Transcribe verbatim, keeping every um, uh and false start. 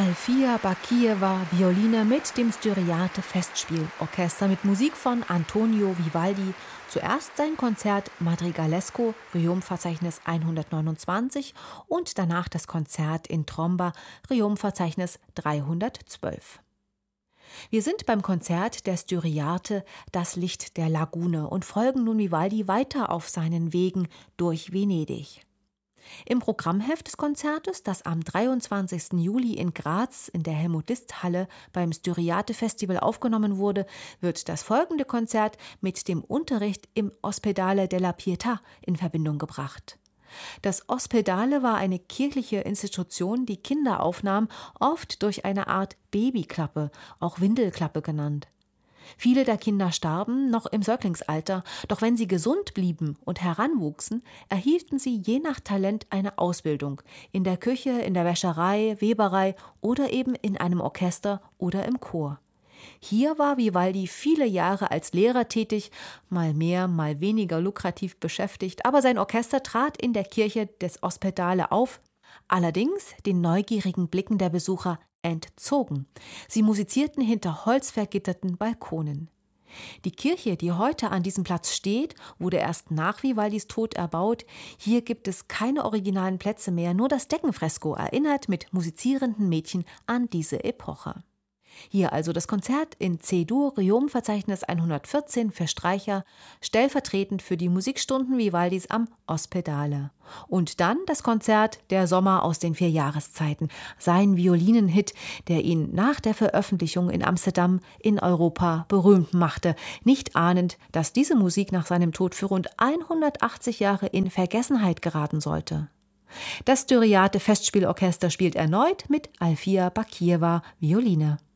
Alfia Bakijewa, Violine mit dem Styriate Festspielorchester mit Musik von Antonio Vivaldi. Zuerst sein Konzert Madrigalesco, Riom-Verzeichnis hundertneunundzwanzig und danach das Konzert in Tromba, Riom-Verzeichnis dreihundertzwölf. Wir sind beim Konzert der Styriate Das Licht der Lagune und folgen nun Vivaldi weiter auf seinen Wegen durch Venedig. Im Programmheft des Konzertes, das am dreiundzwanzigsten Juli in Graz in der Helmut-List-Halle beim Styriate-Festival aufgenommen wurde, wird das folgende Konzert mit dem Unterricht im Ospedale della Pietà in Verbindung gebracht. Das Ospedale war eine kirchliche Institution, die Kinder aufnahm, oft durch eine Art Babyklappe, auch Windelklappe genannt. Viele der Kinder starben noch im Säuglingsalter, doch wenn sie gesund blieben und heranwuchsen, erhielten sie je nach Talent eine Ausbildung in der Küche, in der Wäscherei, Weberei oder eben in einem Orchester oder im Chor. Hier war Vivaldi viele Jahre als Lehrer tätig, mal mehr, mal weniger lukrativ beschäftigt, aber sein Orchester trat in der Kirche des Ospedale auf, allerdings den neugierigen Blicken der Besucher entzogen. Sie musizierten hinter holzvergitterten Balkonen. Die Kirche, die heute an diesem Platz steht, wurde erst nach Vivaldis Tod erbaut. Hier gibt es keine originalen Plätze mehr, nur das Deckenfresko erinnert mit musizierenden Mädchen an diese Epoche. Hier also das Konzert in C-Dur, Riom-Verzeichnis hundertvierzehn für Streicher, stellvertretend für die Musikstunden Vivaldis am Ospedale. Und dann das Konzert Der Sommer aus den vier Jahreszeiten, sein Violinenhit, der ihn nach der Veröffentlichung in Amsterdam in Europa berühmt machte, nicht ahnend, dass diese Musik nach seinem Tod für rund hundertachtzig Jahre in Vergessenheit geraten sollte. Das Styriate Festspielorchester spielt erneut mit Alfia Bakijewa Violine.